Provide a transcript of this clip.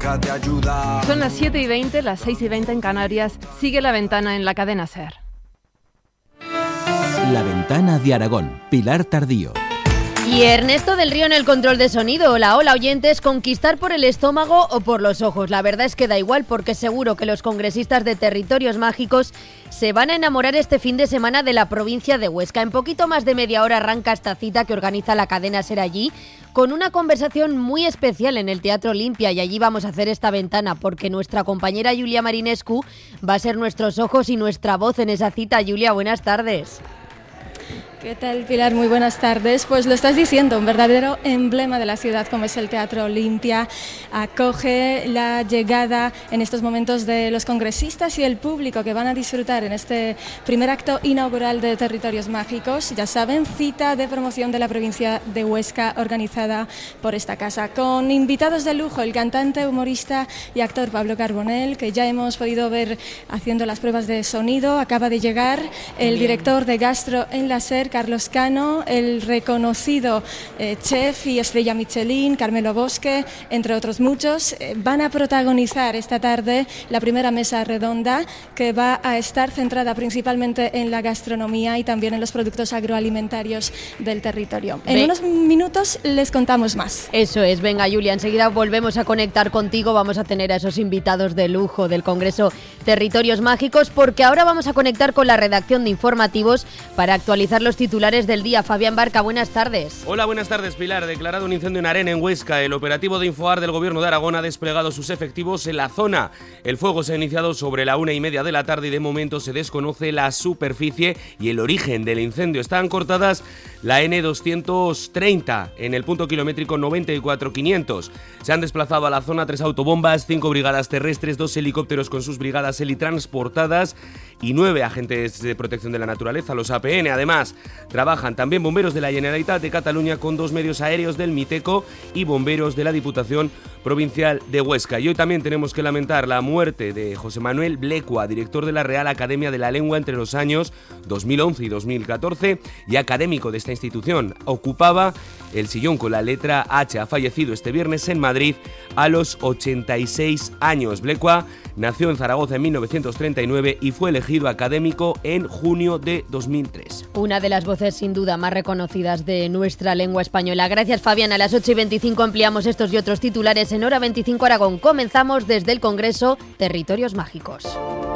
déjate ayudar. Son las 7:20, las 6:20 en Canarias. Sigue La Ventana en la cadena SER. La Ventana de Aragón, Pilar Tardío. Y Ernesto del Río en el control de sonido. Hola oyentes, conquistar por el estómago o por los ojos. La verdad es que da igual, porque seguro que los congresistas de Territorios Mágicos se van a enamorar este fin de semana de la provincia de Huesca. En poquito más de media hora arranca esta cita que organiza la cadena SER allí, con una conversación muy especial en el Teatro Olimpia, y allí vamos a hacer esta ventana, porque nuestra compañera Julia Marinescu va a ser nuestros ojos y nuestra voz en esa cita. Julia, buenas tardes. ¿Qué tal, Pilar? Muy buenas tardes. Pues lo estás diciendo, un verdadero emblema de la ciudad como es el Teatro Olimpia. Acoge la llegada en estos momentos de los congresistas y el público que van a disfrutar en este primer acto inaugural de Territorios Mágicos. Ya saben, cita de promoción de la provincia de Huesca organizada por esta casa, con invitados de lujo, el cantante, humorista y actor Pablo Carbonell, que ya hemos podido ver haciendo las pruebas de sonido. Acaba de llegar el director de Gastro en la SER, Carlos Cano, el reconocido chef y estrella Michelin, Carmelo Bosque, entre otros muchos. Van a protagonizar esta tarde la primera mesa redonda, que va a estar centrada principalmente en la gastronomía y también en los productos agroalimentarios del territorio. En unos minutos les contamos más. Eso es, venga Julia, enseguida volvemos a conectar contigo, vamos a tener a esos invitados de lujo del Congreso Territorios Mágicos, porque ahora vamos a conectar con la redacción de informativos para actualizar los titulares del día. Fabián Barca, buenas tardes. Hola, buenas tardes, Pilar. Declarado un incendio en Arena, en Huesca. El operativo de Infoar del Gobierno de Aragón ha desplegado sus efectivos en la zona. El fuego se ha iniciado sobre la 1:30 de la tarde y de momento se desconoce la superficie y el origen del incendio. Están cortadas la N230 en el punto kilométrico 94-500. Se han desplazado a la zona 3 autobombas, 5 brigadas terrestres, 2 helicópteros con sus brigadas helitransportadas y 9 agentes de protección de la naturaleza, los APN. Además, trabajan también bomberos de la Generalitat de Cataluña con 2 medios aéreos del Miteco y bomberos de la Diputación Provincial de Huesca. Y hoy también tenemos que lamentar la muerte de José Manuel Blecua, director de la Real Academia de la Lengua entre los años 2011 y 2014 y académico de esta institución. Ocupaba el sillón con la letra H. Ha fallecido este viernes en Madrid a los 86 años. Blecua nació en Zaragoza en 1939 y fue elegido académico en junio de 2003. Una de las voces sin duda más reconocidas de nuestra lengua española. Gracias, Fabián. A las 8:25 ampliamos estos y otros titulares en Hora 25 Aragón. Comenzamos desde el Congreso Territorios Mágicos.